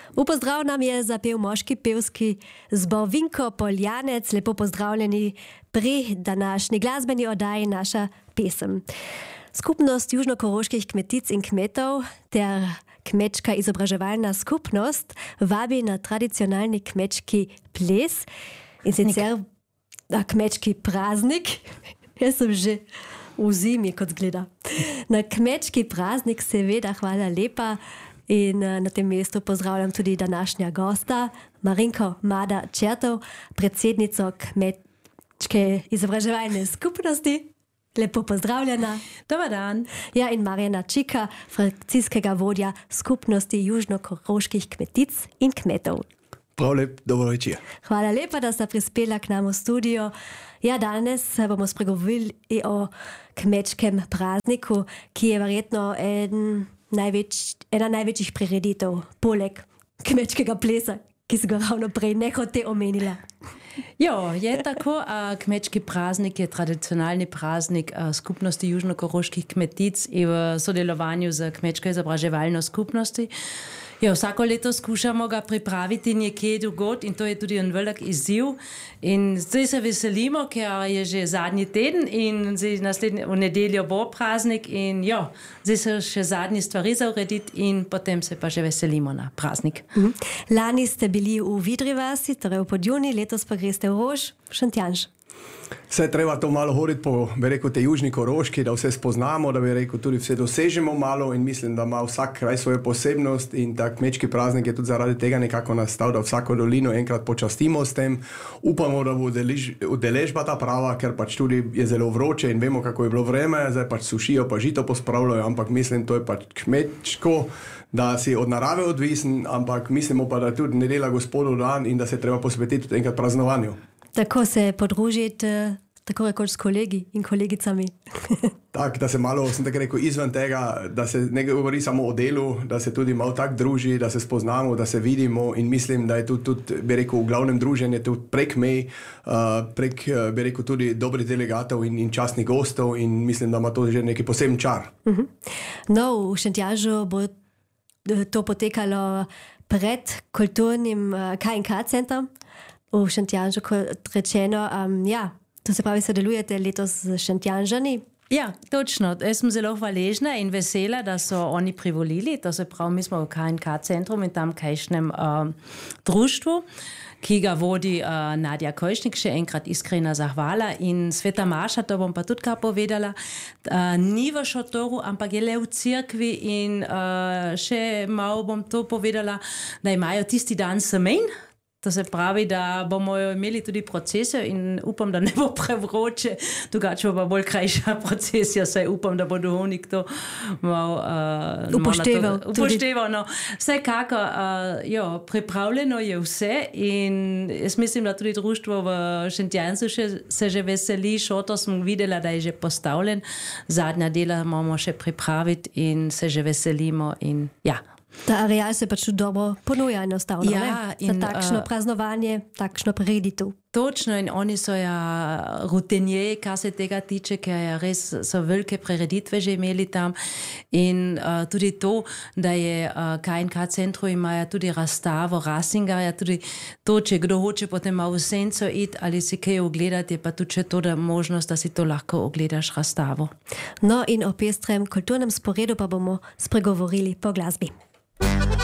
Upozdrav nam je zapel moški pevski zbor Vinko Poljanec. Lepo pozdravljeni pri današnji glasbeni oddaji Naša pesem. Skupnost južnokoroških kmetic in kmetov ter kmečka izobraževalna skupnost vabi na tradicionalni kmečki ples in sicer na kmečki praznik. Jaz sem že v zimi, kot zgleda. Na kmečki praznik seveda hvala lepa in na tem mestu pozdravljam tudi današnja gosta, Marinko Mada Čertov, predsednico kmečke izobraževalne skupnosti. Lepo pozdravljena. Dobar dan. Ja, in Marjana Čika, frakcijskega vodja skupnosti južnokoroških kmetic in kmetov. Prav lep, dobro večer. Hvala lepa, da ste prispela k nam v studio. Ja, danes bomo spregovorili o kmečkem prazniku, ki je verjetno ena največjih prireditev, poleg kmečkega plesa, ki si ga ravno prej nehote omenila. Jo, je tako. Kmečki praznik je tradicionalni praznik skupnosti južnokoroških kmetic in v sodelovanju z kmečko izobraževalno skupnosti. Jo, vsako leto skušamo ga pripraviti nekje drugod in to je tudi en velik izziv. In zdaj se veselimo, ker je že zadnji teden in v nedeljo bo praznik in jo, zdaj se še zadnji stvari za urediti in potem se pa že veselimo na praznik. Lani ste bili v Vidri vasi, torej v Podjuni, letos pa greste v Rož, v Šentjanž. Vse treba to malo hoditi po, bi rekel, te južni Koroški, da vse spoznamo, da bi rekel, tudi vse dosežemo malo in mislim, da ima vsak kraj svojo posebnost in ta kmečki praznik je tudi zaradi tega nekako nastal, da vsako dolino enkrat počastimo s tem. Upamo, da bo udeležba ta prava, ker pač tudi je zelo vroče in vemo, kako je bilo vreme, zdaj pač sušijo, pa žito pospravljajo, ampak mislim, to je pač kmečko, da si od narave odvisen, ampak mislimo pa, da tudi ne dela Gospodov dan in da se treba posvetiti tudi enkrat praznovanju. Tako se podružiti, tako rekoč s kolegi in kolegicami. Tak, da se malo, sem tako rekel, izven tega, da se ne govori samo o delu, da se tudi malo tak druži, da se spoznamo, da se vidimo in mislim, da je tudi, bi rekel, v glavnem druženje tudi prek mej, prek, bi rekel, tudi dobrih delegatov in častnih gostov in mislim, da ima to že neki poseben čar. No, v Šentjanžu bo to potekalo pred kulturnim K&K centrom. V Šentjanžu, kot rečeno, to se pravi, sodelujete letos z Šentjanžani? Ja, točno. Jaz sem zelo hvaležna in vesela, da so oni privolili. To se pravi, mi smo v K&K centrum in tam kajšnem društvu, ki ga vodi Nadja Kojšnik, še enkrat iskrena zahvala. In Sveta Maša, to bom pa tudi kaj povedala, ni v šotoru, ampak je le v cerkvi in še malo bom to povedala, da imajo tisti dan semen. To se pravi, da bomo imeli tudi procese in upam, da ne bo prevroče, drugače bo bolj krajša procesija, saj upam, da bo duhovnik to malo upošteval. No. Vsekakor, pripravljeno je vse in jaz mislim, da tudi društvo v Šentjancu se že veseli, šotor sem videla, da je že postavljen, zadnja dela moramo še pripraviti in se že veselimo in ja. Ta areal se pač tudi dobro ponuja enostavno, za takšno praznovanje, takšno prireditev. Točno in oni so rutinje, kar se tega tiče, ker res so velike prireditve že imeli tam in tudi to, da je K&K centru imajo tudi razstavo Rasingarja, tudi to, če kdo hoče potem malo v senco iti ali si kaj ogledati, je pa tudi to, da možnost, da si to lahko ogledaš razstavo. No in o pestrem kulturnem sporedu pa bomo spregovorili po glasbi.